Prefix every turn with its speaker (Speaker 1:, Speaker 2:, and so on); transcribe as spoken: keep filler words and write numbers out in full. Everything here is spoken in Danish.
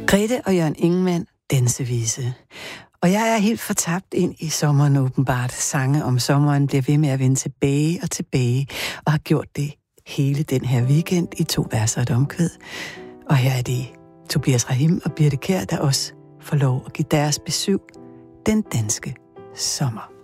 Speaker 1: Grete og Jørgen Ingemann, dansevise. Og jeg er helt fortabt ind i sommeren åbenbart. Sange om sommeren bliver ved med at vende tilbage og tilbage, og har gjort det hele den her weekend i to vers og et omkvæd. Og her er det Tobias Rahim og Birthe Kjær, der også får lov at give deres besøg den danske sommer.